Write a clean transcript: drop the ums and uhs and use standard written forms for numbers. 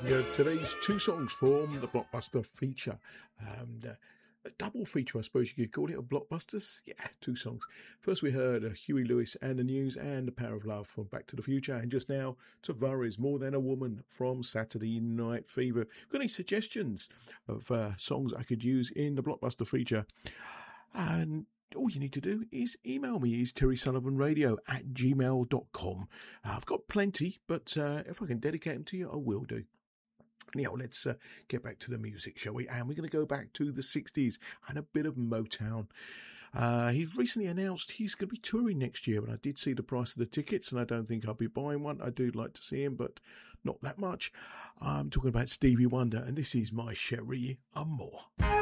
Today's two songs form the Blockbuster feature. A double feature, I suppose you could call it, of Blockbusters. Yeah, two songs. First, we heard Huey Lewis and the News and The Power of Love from Back to the Future. And just now, Tavares, More Than a Woman from Saturday Night Fever. Got any suggestions of songs I could use in the Blockbuster feature? And all you need to do is email me. It's terrysullivanradio@gmail.com. I've got plenty, but if I can dedicate them to you, I will do. Anyhow, let's get back to the music, shall we? And we're going to go back to the 60s and a bit of Motown. He's recently announced he's going to be touring next year, and I did see the price of the tickets, and I don't think I'll be buying one. I do like to see him, but not that much. I'm talking about Stevie Wonder, and this is My Cherie Amour.